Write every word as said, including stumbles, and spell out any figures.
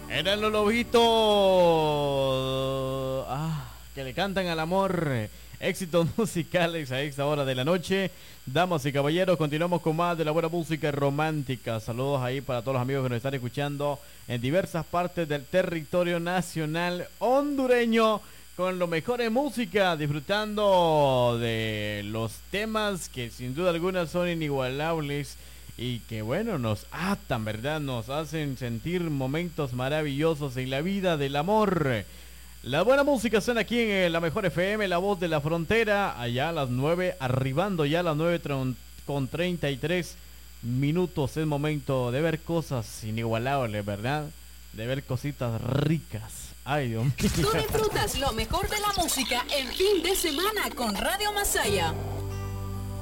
Eran los lobitos ah, que le cantan al amor. Éxitos musicales a esta hora de la noche. Damas y caballeros, continuamos con más de la buena música romántica. Saludos ahí para todos los amigos que nos están escuchando en diversas partes del territorio nacional hondureño, con lo mejor de música, disfrutando de los temas que sin duda alguna son inigualables y que bueno, nos atan, ¿verdad? Nos hacen sentir momentos maravillosos en la vida del amor. La buena música suena aquí en la Mejor F M, la voz de la frontera, allá a las nueve, arribando ya a las nueve con treinta y tres minutos. Es momento de ver cosas inigualables, ¿verdad? De ver cositas ricas. Ay, Dios mío. Tú disfrutas lo mejor de la música en fin de semana con Radio Masaya.